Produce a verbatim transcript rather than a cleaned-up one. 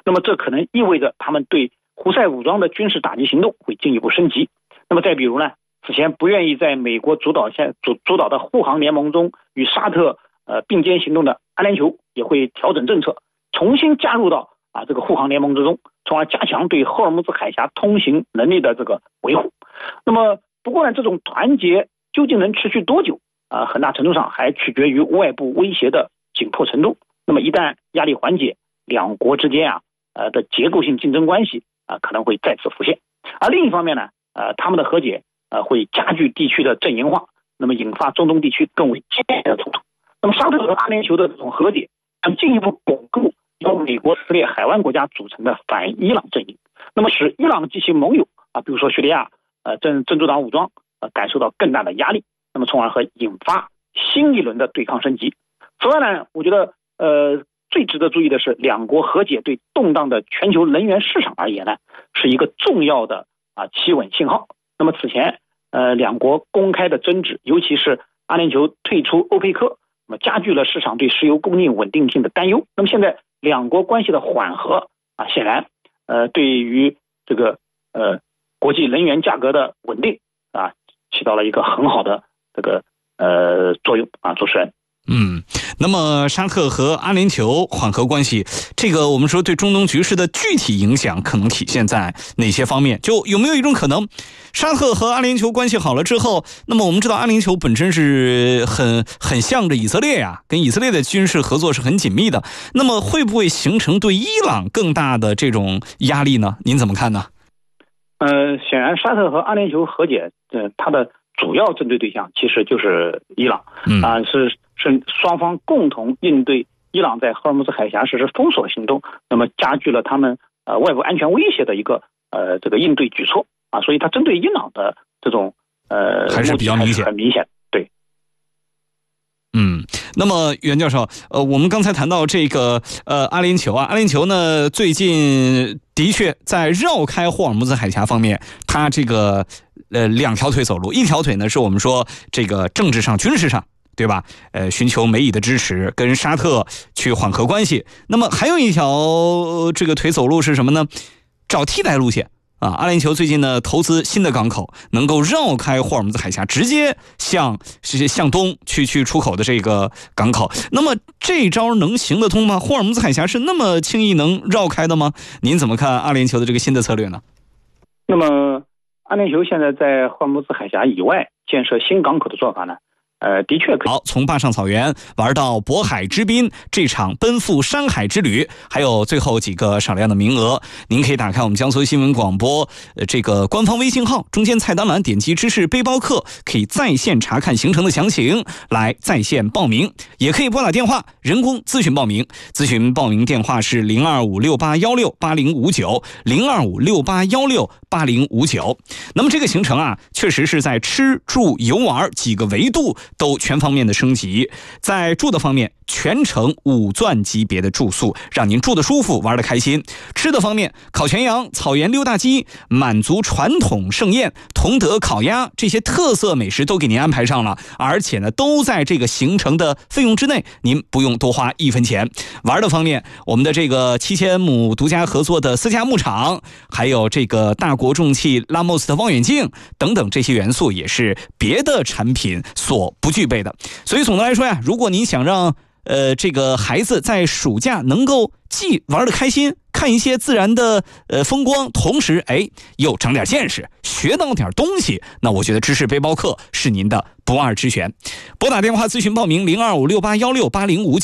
那么这可能意味着他们对胡塞武装的军事打击行动会进一步升级。那么再比如呢，此前不愿意在美国主导下主主导的护航联盟中与沙特呃并肩行动的阿联酋也会调整政策，重新加入到啊这个护航联盟之中，从而加强对霍尔木兹海峡通行能力的这个维护。那么不过呢，这种团结究竟能持续多久啊、呃？很大程度上还取决于外部威胁的紧迫程度。那么一旦压力缓解，两国之间啊呃的结构性竞争关系啊、呃、可能会再次浮现。而另一方面呢，呃他们的和解呃会加剧地区的阵营化，那么引发中东地区更为激烈的冲突。那么沙特和阿联酋的这种和解将进一步巩固由美国撕裂海湾国家组成的反伊朗阵营，那么使伊朗及其盟友啊，比如说叙利亚呃真真主党武装呃感受到更大的压力，那么从而和引发新一轮的对抗升级。此外呢，我觉得呃最值得注意的是，两国和解对动荡的全球能源市场而言呢，是一个重要的啊企稳信号。那么此前呃两国公开的争执，尤其是阿联酋退出欧佩克，那么加剧了市场对石油供应稳定性的担忧。那么现在两国关系的缓和啊，显然呃对于这个呃国际能源价格的稳定啊起到了一个很好的这个呃作用啊。主持人。 嗯，那么沙特和阿联酋缓和关系，这个我们说对中东局势的具体影响可能体现在哪些方面？就有没有一种可能，沙特和阿联酋关系好了之后，那么我们知道阿联酋本身是很很向着以色列呀、啊，跟以色列的军事合作是很紧密的，那么会不会形成对伊朗更大的这种压力呢？您怎么看呢？ 呃，显然沙特和阿联酋和解，呃，它的主要针对对象其实就是伊朗，啊、呃，是是双方共同应对伊朗在霍尔木兹海峡实施封锁行动，那么加剧了他们呃外部安全威胁的一个呃这个应对举措啊，所以它针对伊朗的这种呃还是比较明显， 很明显，对。 嗯，那么袁教授，呃，我们刚才谈到这个呃阿联酋啊，阿联酋呢最近的确在绕开霍尔木兹海峡方面，它这个呃两条腿走路，一条腿呢是我们说这个政治上、军事上，对吧？呃，寻求美以的支持，跟沙特去缓和关系。那么还有一条、呃、这个腿走路是什么呢？找替代路线。啊，阿联酋最近呢投资新的港口，能够绕开霍尔木兹海峡，直接向向东去去出口的这个港口。那么这招能行得通吗？霍尔木兹海峡是那么轻易能绕开的吗？您怎么看阿联酋的这个新的策略呢？ 那么阿联酋现在在霍尔木兹海峡以外建设新港口的做法呢？呃，的确可以。 好，从坝上草原玩到渤海之滨，这场奔赴山海之旅，还有最后几个少量的名额，您可以打开我们江苏新闻广播呃这个官方微信号，中间菜单栏点击知识背包客，可以在线查看行程的详情，来在线报名，也可以拨打电话人工咨询报名，咨询报名电话是零二五六八幺六八零五九零二五六八幺六八零五九。那么这个行程啊，确实是在吃住游玩几个维度都全方面的升级。在住的方面，全程五钻级别的住宿，让您住得舒服，玩得开心。吃的方面，烤全羊、草原溜大鸡、满族传统盛宴、同德烤鸭，这些特色美食都给您安排上了，而且呢，都在这个行程的费用之内，您不用多花一分钱。玩的方面，我们的这个七千亩独家合作的私家牧场，还有这个大国重器拉莫斯的望远镜等等，这些元素也是别的产品所不具备的。所以总的来说呀，如果您想让呃，这个孩子在暑假能够既玩得开心，看一些自然的呃风光，同时哎又长点见识，学到点东西，那我觉得知识背包客是您的不二之选。拨打电话咨询报名零二五六八幺六八零五九。